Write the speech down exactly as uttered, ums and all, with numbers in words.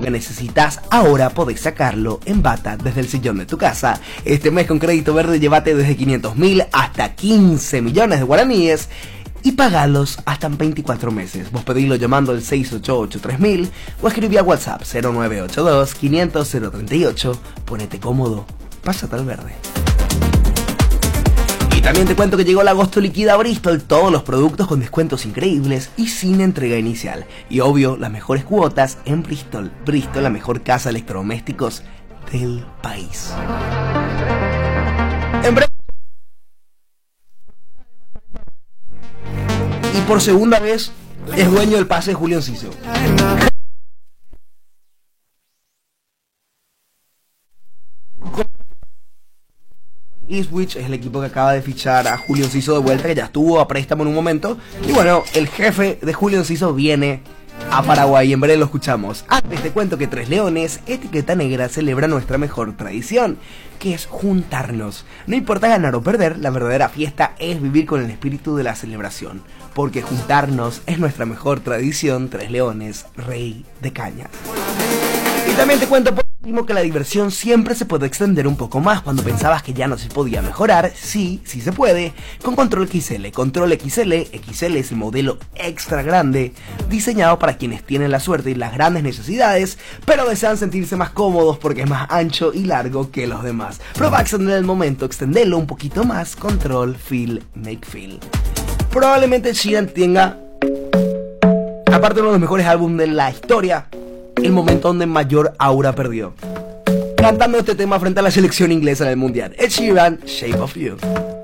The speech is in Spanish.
que necesitas, ahora podés sacarlo en Bata desde el sillón de tu casa. Este mes con Crédito Verde llévate desde quinientos mil hasta quince millones de guaraníes y pagalos hasta en veinticuatro meses. Vos pedilo llamando al seis ocho ocho tres mil o escribí a WhatsApp cero nueve ocho dos quinientos cero treinta y ocho. Ponete cómodo, pásate al verde. Y también te cuento que llegó el agosto liquida a Bristol, todos los productos con descuentos increíbles y sin entrega inicial. Y obvio, las mejores cuotas en Bristol. Bristol, la mejor casa de electrodomésticos del país. En breve. Y por segunda vez es dueño del pase de Julio Enciso. Ipswich es el equipo que acaba de fichar a Julio Enciso de vuelta, que ya estuvo a préstamo en un momento. Y bueno, el jefe de Julio Enciso viene a Paraguay, en breve lo escuchamos. Antes te cuento que Tres Leones, etiqueta negra, celebra nuestra mejor tradición, que es juntarnos. No importa ganar o perder, la verdadera fiesta es vivir con el espíritu de la celebración, porque juntarnos es nuestra mejor tradición. Tres Leones, rey de cañas. Y también te cuento por último que la diversión siempre se puede extender un poco más. Cuando pensabas que ya no se podía mejorar, sí, sí se puede, con Control X L. Control X L, X L es el modelo extra grande, diseñado para quienes tienen la suerte y las grandes necesidades, pero desean sentirse más cómodos porque es más ancho y largo que los demás. Prueba a extender el momento, extenderlo un poquito más. Control Feel Make Feel. Probablemente Sheeran tenga, aparte de uno de los mejores álbumes de la historia, el momento donde mayor aura perdió, cantando este tema frente a la selección inglesa en el mundial. Ed Sheeran, Shape of You.